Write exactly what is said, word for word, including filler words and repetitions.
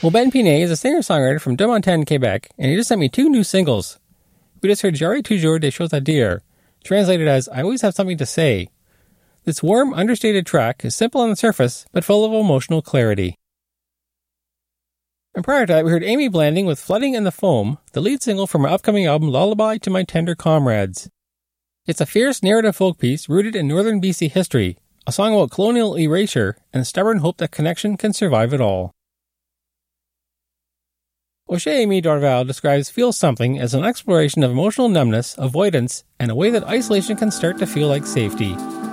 Well, Ben Pinet is a singer-songwriter from De Montagne, Quebec, and he just sent me two new singles. We just heard J'aurai toujours des choses à dire, translated as I always have something to say. This warm, understated track is simple on the surface, but full of emotional clarity. And prior to that, we heard Amy Blanding with Flooding in the Foam, the lead single from her upcoming album Lullaby to My Tender Comrades. It's a fierce narrative folk piece rooted in northern B C history, a song about colonial erasure and the stubborn hope that connection can survive it all. O'Shea-Amy Dorval describes Feel Something as an exploration of emotional numbness, avoidance, and a way that isolation can start to feel like safety.